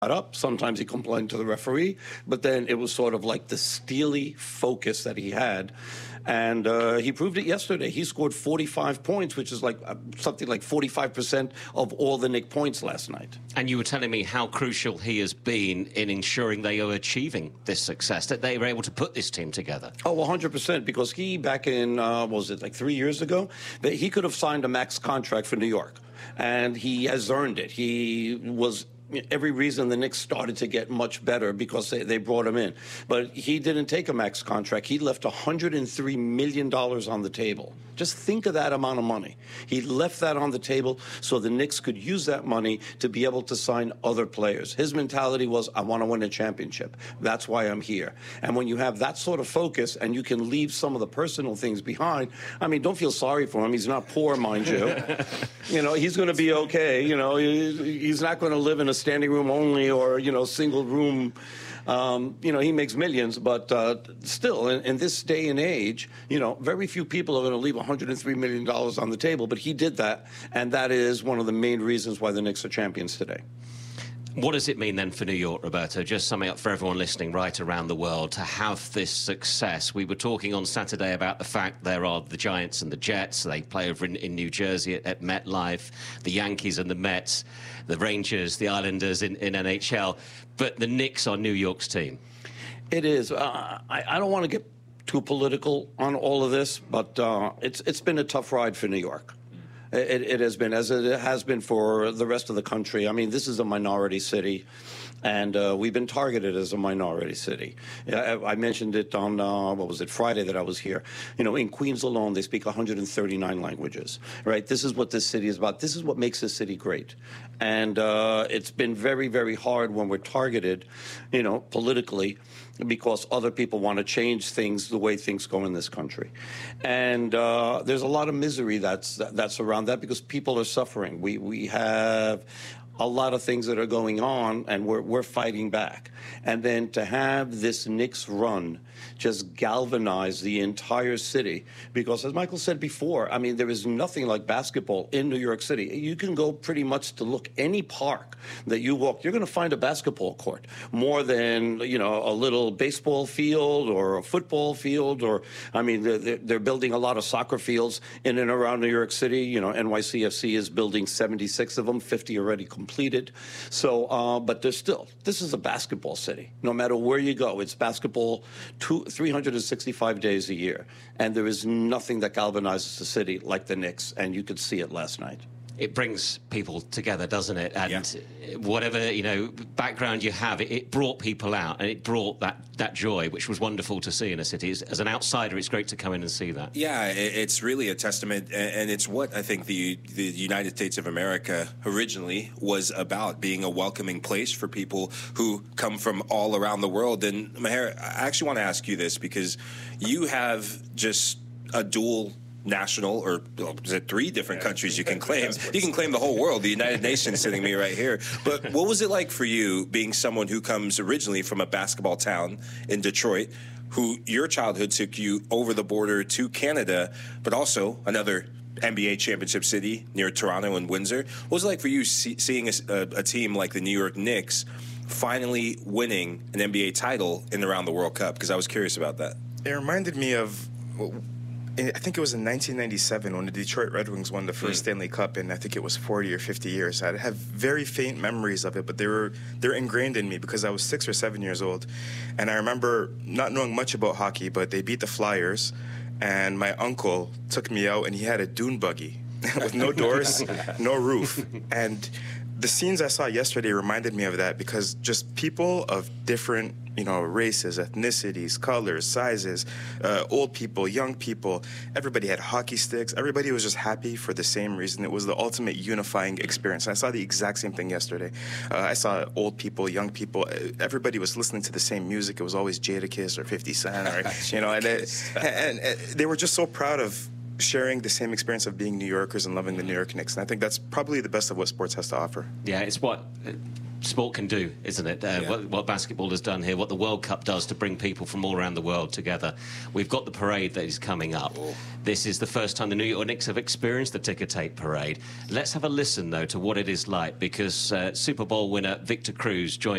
up. Sometimes he complained to the referee, but then it was sort of like the steely focus that he had. And he proved it yesterday. He scored 45 points, which is like something like 45% of all the Knicks points last night. And you were telling me how crucial he has been in ensuring they are achieving this success, that they were able to put this team together. Oh, 100%, because he, back in, was it like 3 years ago, that he could have signed a max contract for New York. And he has earned it. He was every reason the Knicks started to get much better because they brought him in. But he didn't take a max contract. He left $103 million on the table. Just think of that amount of money. He left that on the table so the Knicks could use that money to be able to sign other players. His mentality was, I want to win a championship. That's why I'm here. And when you have that sort of focus and you can leave some of the personal things behind, I mean, don't feel sorry for him. He's not poor, mind you. You know, he's going to be okay. You know, he's not going to live in a standing room only or, you know, single room. You know, he makes millions, but still, in this day and age, you know, very few people are going to leave $103 million on the table, but he did that, and that is one of the main reasons why the Knicks are champions today. What does it mean then for New York, Roberto? Just summing up for everyone listening right around the world to have this success. We were talking on Saturday about the fact there are the Giants and the Jets. They play over in New Jersey at MetLife. The Yankees and the Mets, the Rangers, the Islanders in NHL. But the Knicks are New York's team. It is. I don't want to get too political on all of this, but it's been a tough ride for New York. It has been, as it has been for the rest of the country. I mean, this is a minority city, and we've been targeted as a minority city. I mentioned it on, what was it, Friday that I was here. You know, in Queens alone, they speak 139 languages, right? This is what this city is about. This is what makes this city great. And it's been very, very hard when we're targeted, you know, politically, because other people want to change things the way things go in this country. And there's a lot of misery that's around that because people are suffering. We have a lot of things that are going on, and we're fighting back. And then to have this Knicks run just galvanize the entire city, because as Michael said before, I mean, there is nothing like basketball in New York City. You can go pretty much to look any park that you walk, you're going to find a basketball court more than, you know, a little baseball field or a football field, or, I mean, they're building a lot of soccer fields in and around New York City. You know, NYCFC is building 76 of them, 50 already completed. So, but there's still, this is a basketball city. No matter where you go, it's basketball 365 days a year. And there is nothing that galvanizes the city like the Knicks, and you could see it last night. It brings people together, doesn't it? And whatever, you know, background you have, it brought people out, and it brought that joy, which was wonderful to see in a city. As an outsider, it's great to come in and see that. Yeah, it's really a testament, and it's what I think the United States of America originally was about, being a welcoming place for people who come from all around the world. And Maher, I actually want to ask you this, because you have just a dual national, or is it 3 different countries you can claim? You can claim the whole world, the United Nations sitting me right here. But what was it like for you, being someone who comes originally from a basketball town in Detroit, who your childhood took you over the border to Canada, but also another NBA championship city near Toronto and Windsor? What was it like for you seeing a team like the New York Knicks finally winning an NBA title in around the World Cup? Because I was curious about that. It reminded me of, I think it was in 1997 when the Detroit Red Wings won the first Stanley Cup in, I think it was 40 or 50 years. I have very faint memories of it, but they're ingrained in me because I was 6 or 7 years old. And I remember not knowing much about hockey, but they beat the Flyers, and my uncle took me out, and he had a dune buggy with no doors, no roof. And the scenes I saw yesterday reminded me of that, because just people of different, you know, races, ethnicities, colors, sizes, old people, young people, everybody had hockey sticks. Everybody was just happy for the same reason. It was the ultimate unifying experience. And I saw the exact same thing yesterday. I saw old people, young people. Everybody was listening to the same music. It was always Jadakiss or 50 Cent, or, you know, and they were just so proud of sharing the same experience of being New Yorkers and loving the New York Knicks. And I think that's probably the best of what sports has to offer. Yeah, it's what sport can do, isn't it? What basketball has done here, what the World Cup does to bring people from all around the world together. We've got the parade that is coming up. This is the first time the New York Knicks have experienced the ticker tape parade. Let's have a listen, though, to what it is like, because Super Bowl winner Victor Cruz joined